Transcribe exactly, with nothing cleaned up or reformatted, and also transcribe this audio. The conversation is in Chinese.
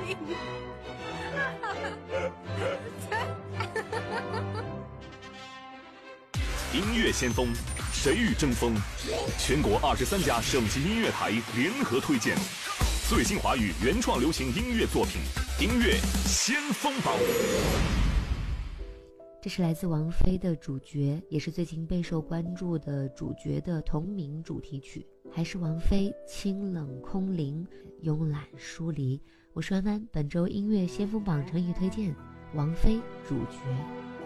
音乐先锋，谁与争锋？全国二十三家省级音乐台联合推荐最新华语原创流行音乐作品《音乐先锋榜》。 这是来自王菲的主角，也是最近备受关注的主角的同名主题曲，还是王菲清冷空灵，慵懒疏离。我是弯弯，本周音乐先锋榜诚意推荐王菲主角。